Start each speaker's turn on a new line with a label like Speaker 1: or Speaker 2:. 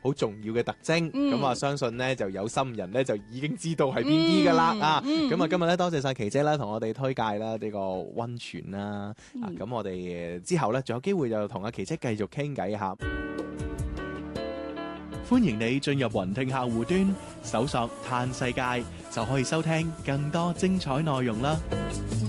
Speaker 1: 好重要嘅特徵。咁啊，相信咧就有心人咧就已經知道係邊啲噶啦啊。咁啊，今日咧多謝晒琪姐啦，同我哋推介啦呢個溫泉啦。咁我哋之後咧仲有機會就同阿琪姐繼續傾偈下。歡迎你進入雲聽客戶端，搜索嘆世界就可以收聽更多精彩內容啦。